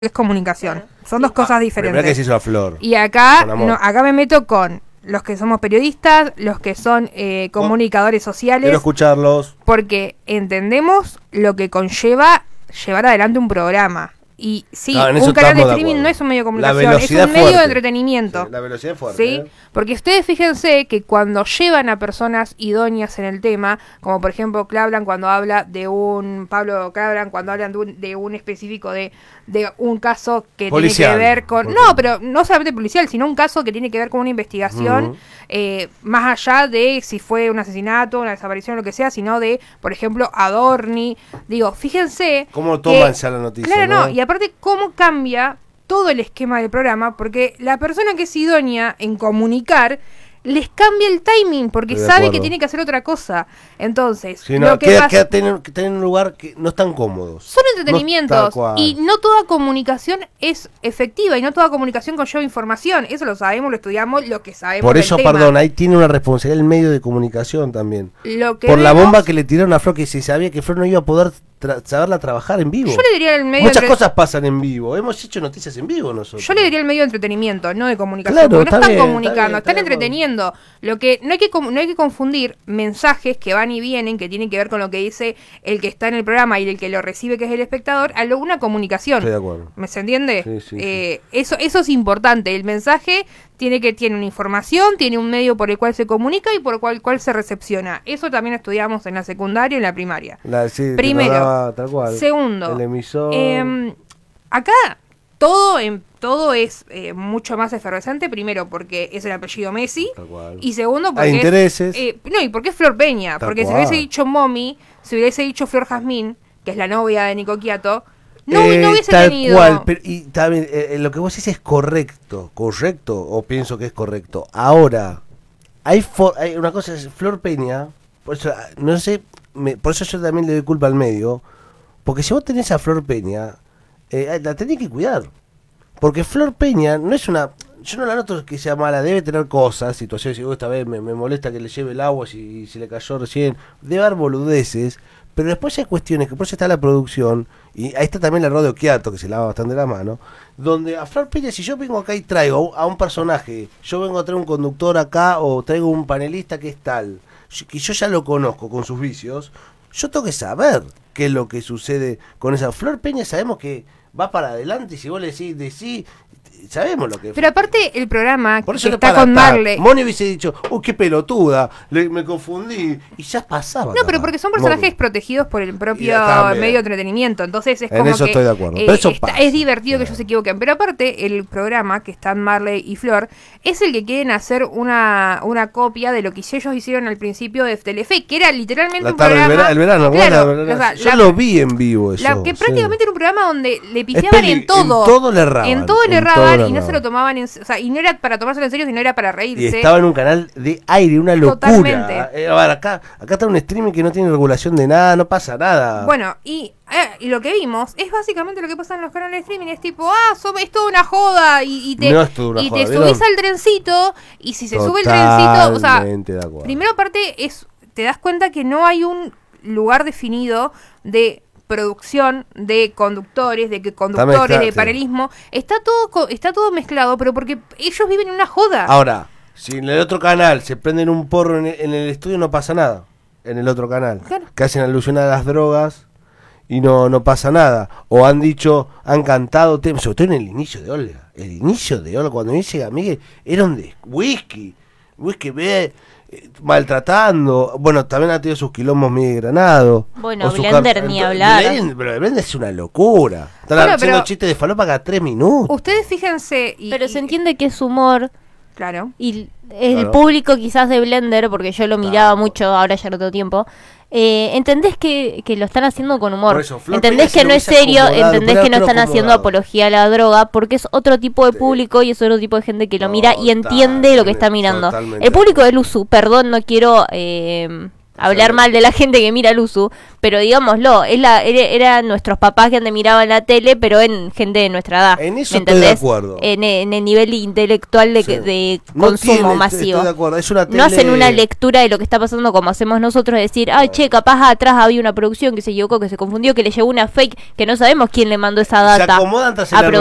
es comunicación. Claro. Son dos cosas diferentes. Primero que se hizo a Flor. Y acá, acá me meto con los que somos periodistas, los que son comunicadores sociales. Quiero escucharlos. Porque entendemos lo que conlleva llevar adelante un programa. Y sí, un canal de streaming no es un medio de comunicación, es un medio de entretenimiento. Sí, la velocidad es fuerte. ¿Sí? Porque ustedes fíjense que cuando llevan a personas idóneas en el tema, como por ejemplo Clablan cuando habla de un... Pablo Clablan cuando hablan de un específico de un caso que policial, tiene que ver con... No, pero no solamente policial, sino un caso que tiene que ver con una investigación, más allá de si fue un asesinato, una desaparición, lo que sea, sino de, por ejemplo, Adorni. Digo, fíjense... ¿Cómo toman ya la noticia? Claro, no, y aparte cómo cambia todo el esquema del programa, porque la persona que es idónea en comunicar les cambia el timing, porque sabe que tiene que hacer otra cosa. Entonces, sí, no, lo que pasa, tienen un lugar que no están cómodos. son entretenimientos, y no toda comunicación es efectiva, y no toda comunicación conlleva información. Eso lo sabemos, lo estudiamos, lo que sabemos. Por eso, del tema. perdón, ahí tiene una responsabilidad el medio de comunicación también. Lo que por la vemos, bomba que le tiraron a Flor, que se sabía que Flor no iba a poder saberla trabajar en vivo. Yo le diría el medio muchas cosas pasan en vivo. Hemos hecho noticias en vivo nosotros. Yo le diría el medio de entretenimiento, no de comunicación. Claro, porque no están bien, comunicando, está están entreteniendo. Lo que no hay que confundir mensajes que van y vienen, que tienen que ver con lo que dice el que está en el programa y el que lo recibe, que es el espectador, a una comunicación. Estoy de acuerdo. ¿Me se entiende? Sí, sí. Eso es importante. El mensaje tiene una información, tiene un medio por el cual se comunica y por el cual se recepciona. Eso también estudiamos en la secundaria y en la primaria. Primero. Tal cual. Segundo. El emisor. Acá todo es mucho más efervescente, primero porque es el apellido Messi, y segundo porque hay intereses. Y porque es Flor Peña, porque si hubiese dicho Momi, si hubiese dicho Flor Jazmín, que es la novia de Nico Quiato, no hubiese tenido... Cual, pero, y también lo que vos decís es correcto, o pienso que es correcto. Ahora, hay una cosa, es Flor Peña, por eso, no sé, por eso yo también le doy culpa al medio, porque si vos tenés a Flor Peña, la tenés que cuidar. Porque Flor Peña no es una... Yo no la noto que sea mala, debe tener cosas, situaciones, si esta vez me molesta que le lleve el agua si le cayó recién, debe haber boludeces, pero después hay cuestiones, que por eso está la producción, y ahí está también la Radio Quiato, que se lava bastante la mano, donde a Flor Peña, si yo vengo acá y traigo a un personaje, yo vengo a traer un conductor acá, o traigo un panelista que es tal, que yo ya lo conozco con sus vicios, yo tengo que saber qué es lo que sucede con esa Flor Peña. Sabemos que va para adelante, y si vos le decís de sí, sabemos lo que... Pero aparte el programa por eso que está con Marley... Moni hubiese dicho, qué pelotuda, me confundí, y ya pasaba. No, pero porque son personajes protegidos por el propio medio de entretenimiento, entonces es en como eso que estoy de acuerdo. Pero eso es divertido que ellos se equivoquen. Pero aparte el programa que están Marley y Flor es el que quieren hacer una copia de lo que ellos hicieron al principio de Telefe, que era literalmente un programa... El verano, claro, o sea, yo lo vi en vivo eso. Que prácticamente era un programa donde le pifiaban en todo. En todo le erraban. En todo le erraban y no se lo tomaban o sea, y no era para tomárselo en serio, sino era para reírse. Y estaba en un canal de aire, una locura. Totalmente. A ver, acá está un streaming que no tiene regulación de nada, no pasa nada. Bueno, y lo que vimos es básicamente lo que pasa en los canales de streaming. Es tipo, es toda una joda y te subís al trencito, y si se sube el trencito, o sea, primero aparte te das cuenta que no hay un lugar definido de producción, de conductores, de panelismo, está todo mezclado, pero porque ellos viven en una joda. Ahora, si en el otro canal se prenden un porro en el estudio, no pasa nada. En el otro canal, claro, que hacen alusión a las drogas y no pasa nada. O han cantado temas, sobre todo en el inicio de Olga. El inicio de Olga, cuando dice Miguel, era un de whisky maltratando. Bueno, también ha tenido sus quilombos Miguel Granado. Bueno, Blender ni hablar. Pero Blender es una locura. Están haciendo chistes de falopa cada 3 minutos. Ustedes fíjense... Pero se entiende que es humor. Claro. Y el público quizás de Blender, porque yo lo miraba mucho, ahora ya no tengo tiempo, entendés que lo están haciendo con humor. Eso, entendés que no es serio, entendés que no están haciendo apología a la droga, porque es otro tipo de público y es otro tipo de gente que lo mira y entiende lo que está mirando. El público de Luzu, perdón, no quiero hablar mal de la gente que mira Luzu, pero digámoslo, eran nuestros papás que antes miraban la tele, pero en gente de nuestra edad. En eso estoy de acuerdo. En el nivel intelectual de consumo masivo. Estoy de acuerdo. Es una tele... No hacen una lectura de lo que está pasando como hacemos nosotros, decir, ay, che, capaz atrás había una producción que se equivocó, que se confundió, que le llegó una fake, que no sabemos quién le mandó esa data. Se acomodan tras el